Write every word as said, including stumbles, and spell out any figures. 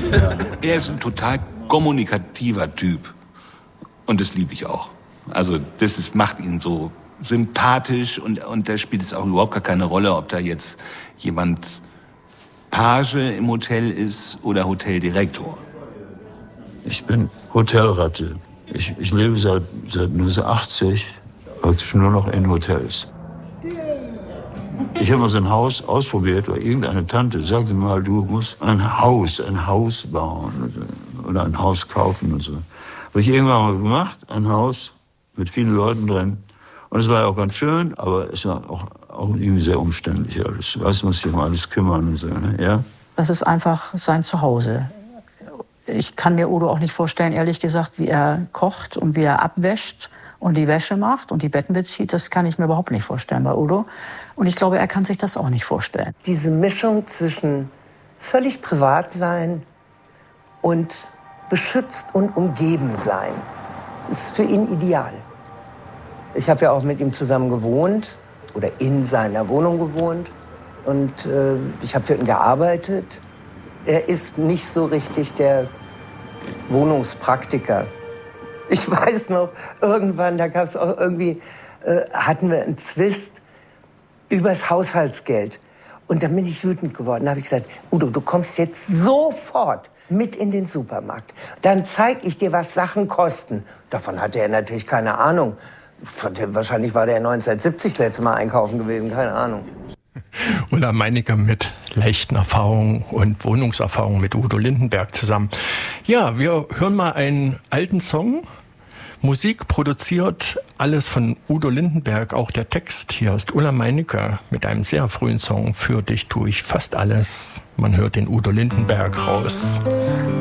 Ja. Er ist ein total kommunikativer Typ. Und das liebe ich auch. Also das ist, macht ihn so sympathisch und, und da spielt es auch überhaupt gar keine Rolle, ob da jetzt jemand Page im Hotel ist oder Hoteldirektor. Ich bin Hotelratte. Ich, ich lebe seit, seit neunzehnhundertachtzig praktisch nur noch in Hotels. Ich habe mal so ein Haus ausprobiert, weil irgendeine Tante sagte mal, du musst ein Haus, ein Haus bauen oder ein Haus kaufen und so. Habe ich irgendwann mal gemacht, ein Haus mit vielen Leuten drin. Und es war ja auch ganz schön, aber es war auch, auch irgendwie sehr umständlich alles. Du weißt, man muss sich um alles kümmern und so, ne? Ja? Das ist einfach sein Zuhause. Ich kann mir Udo auch nicht vorstellen, ehrlich gesagt, wie er kocht und wie er abwäscht und die Wäsche macht und die Betten bezieht. Das kann ich mir überhaupt nicht vorstellen bei Udo. Und ich glaube, er kann sich das auch nicht vorstellen. Diese Mischung zwischen völlig privat sein und beschützt und umgeben sein, ist für ihn ideal. Ich habe ja auch mit ihm zusammen gewohnt oder in seiner Wohnung gewohnt und äh, ich habe für ihn gearbeitet. Er ist nicht so richtig der Wohnungspraktiker. Ich weiß noch, irgendwann, da gab es auch irgendwie, äh, hatten wir einen Zwist übers Haushaltsgeld. Und dann bin ich wütend geworden. Da habe ich gesagt, Udo, du kommst jetzt sofort mit in den Supermarkt. Dann zeige ich dir, was Sachen kosten. Davon hatte er natürlich keine Ahnung. Wahrscheinlich war der neunzehnhundertsiebzig das letzte Mal einkaufen gewesen, keine Ahnung. Ulla Meinecke mit leichten Erfahrungen und Wohnungserfahrungen mit Udo Lindenberg zusammen. Ja, wir hören mal einen alten Song. Musik produziert, alles von Udo Lindenberg, auch der Text. Hier ist Ulla Meinecke mit einem sehr frühen Song. Für dich tue ich fast alles. Man hört den Udo Lindenberg raus.